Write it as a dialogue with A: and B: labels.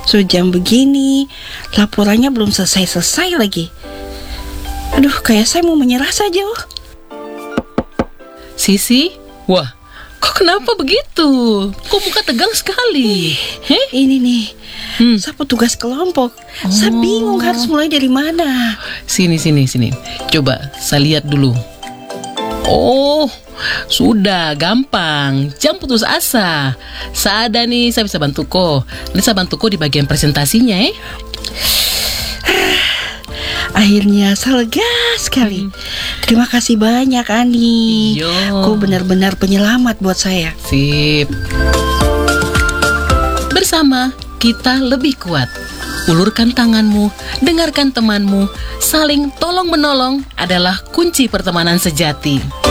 A: Sudah jam begini, laporannya belum selesai-selesai lagi. Aduh, kayak saya mau menyerah saja.
B: Sisi, wah, kok kenapa begitu? Kok muka tegang sekali?
A: Ini nih, saya petugas kelompok. Saya bingung harus mulai dari mana.
B: Sini. Coba saya lihat dulu. Oh, sudah gampang. Jangan putus asa. Saya ada nih, saya bisa bantu kok. Ini saya bantu kok di bagian presentasinya
A: Akhirnya saya lega sekali. Terima kasih banyak, Ani.
B: Yo.
A: Kau benar-benar penyelamat buat saya.
B: Sip. Bersama kita lebih kuat. Ulurkan tanganmu, dengarkan temanmu. Saling tolong-menolong adalah kunci pertemanan sejati.